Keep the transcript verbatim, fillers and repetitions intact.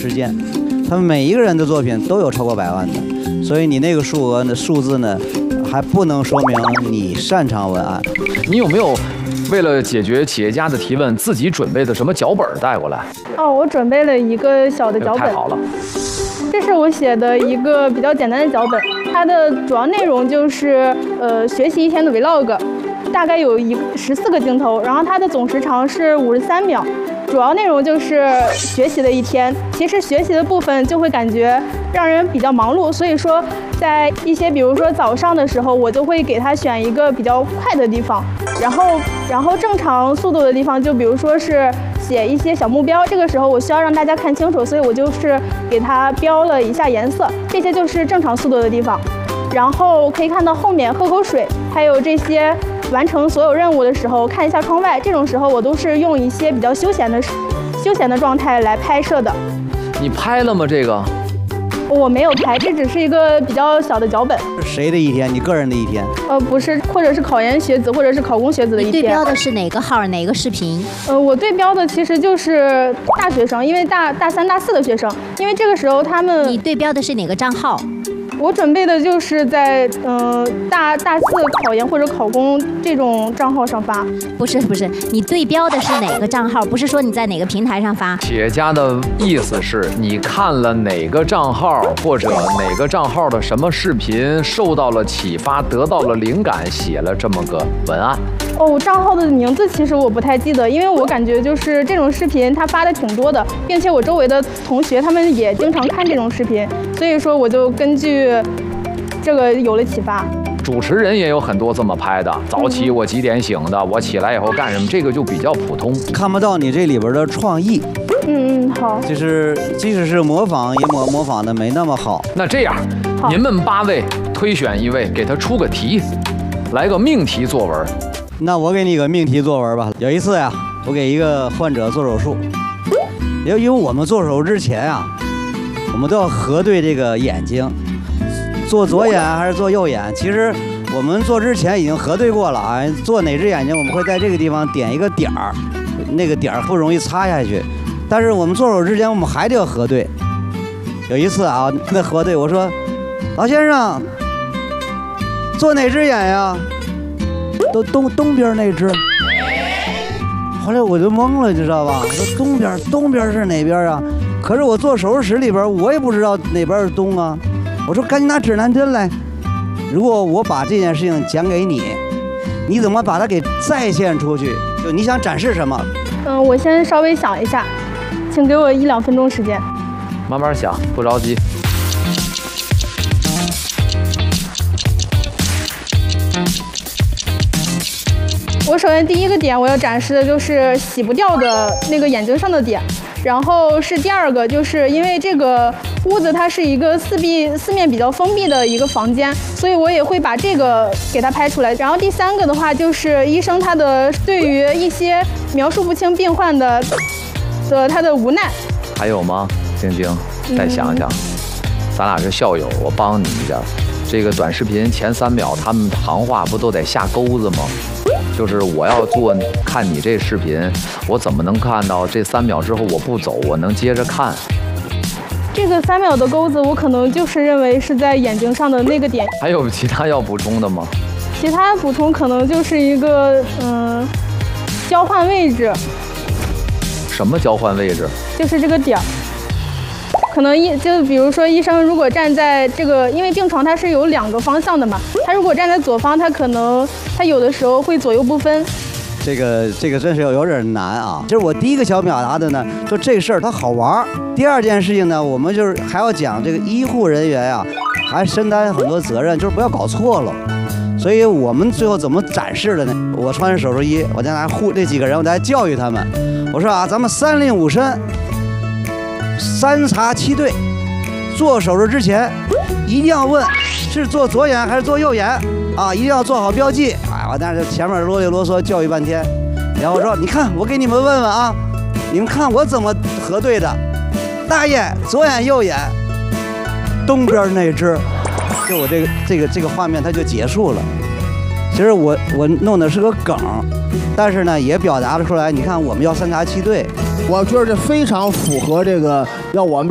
实践，他们每一个人的作品都有超过百万的，所以你那个数额的数字呢，还不能说明你擅长文案。 你有没有为了解决企业家的提问，自己准备的什么脚本带过来？ 哦，我准备了一个小的脚本。 太好了。 这是我写的一个比较简单的脚本，它的主要内容就是呃学习一天的 vlog， 大概有一十四个镜头，然后它的总时长是五十三秒，主要内容就是学习的一天。其实学习的部分就会感觉让人比较忙碌，所以说在一些比如说早上的时候，我就会给他选一个比较快的地方，然后然后正常速度的地方，就比如说是写一些小目标，这个时候我需要让大家看清楚，所以我就是给它标了一下颜色，这些就是正常速度的地方。然后可以看到后面喝口水，还有这些完成所有任务的时候看一下窗外，这种时候我都是用一些比较休闲的休闲的状态来拍摄的。 你拍了吗？这个我没有拍，这只是一个比较小的脚本。 谁的一天？你个人的一天？ 呃，不是，或者是考研学子，或者是考公学子的一天。 你对标的是哪个号，哪个视频？ 呃，我对标的其实就是大学生，因为大大三、大四的学生，因为这个时候他们。 你对标的是哪个账号？ 我准备的就是在呃大大四考研或者考公这种账号上发。 不是不是，你对标的是哪个账号？不是说你在哪个平台上发。 企业家的意思是你看了哪个账号或者哪个账号的什么视频，受到了启发，得到了灵感，写了这么个文案。 哦，账号的名字其实我不太记得，因为我感觉就是这种视频他发的挺多的，并且我周围的同学他们也经常看这种视频，所以说我就根据这个有了启发。 主持人也有很多这么拍的，早起我几点醒的，我起来以后干什么，这个就比较普通， 看不到你这里边的创意。 嗯嗯，好。 就是即使是模仿，也模模仿的没那么好。 那这样，您们八位推选一位，给他出个题，来个命题作文。 那我给你个命题作文吧。有一次呀，我给一个患者做手术，因为我们做手术之前啊，我们都要核对这个眼睛，做左眼还是做右眼。其实我们做之前已经核对过了啊，做哪只眼睛我们会在这个地方点一个点儿，那个点儿不容易擦下去。但是我们做手之前我们还得要核对。有一次啊，那核对我说，老先生，做哪只眼呀？都东东边那只。后来我就懵了，你知道吧？我说东边，东边是哪边啊？可是我做手术室里边，我也不知道哪边是东啊。我说赶紧拿指南针来。如果我把这件事情讲给你，你怎么把它给再现出去？就你想展示什么？ 嗯，我先稍微想一下，请给我一两分钟时间。 慢慢想，不着急。 我首先第一个点我要展示的就是洗不掉的那个眼睛上的点，然后是第二个，就是因为这个屋子它是一个四壁四面比较封闭的一个房间，所以我也会把这个给它拍出来。然后第三个的话就是医生他的对于一些描述不清病患的的他的无奈。 还有吗？晶晶，再想想，嗯、咱俩是校友，我帮你一下。这个短视频前三秒他们行话不都得下钩子吗？就是我要做看你这视频，我怎么能看到这三秒之后我不走，我能接着看？ 这个三秒的钩子，我可能就是认为是在眼睛上的那个点。 还有其他要补充的吗？ 其他补充可能就是一个嗯，交换位置。 什么交换位置？ 就是这个点儿。可能医就比如说医生如果站在这个，因为病床它是有两个方向的嘛，他如果站在左方，他可能他有的时候会左右不分。 这个这个真是有点难啊！就是我第一个想表达的呢，就这事儿它好玩。第二件事情呢，我们就是还要讲这个医护人员呀、啊，还承担很多责任，就是不要搞错了。所以我们最后怎么展示的呢？我穿着手术衣，我再拿护这几个人，我再教育他们。我说啊，咱们三令五申。三查七对，做手术之前一定要问是做左眼还是做右眼啊，一定要做好标记。哎，我但是前面啰里啰嗦教育半天，然后我说你看我给你们问问啊，你们看我怎么核对的，大爷左眼右眼，东边那只，就我这个这个这个画面它就结束了。其实我我弄的是个梗，但是呢也表达了出来，你看我们要三查七对。 我觉得这非常符合这个要我们。